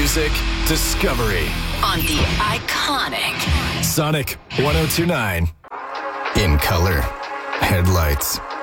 music discovery on the iconic Sonic 102.9. In color, headlights.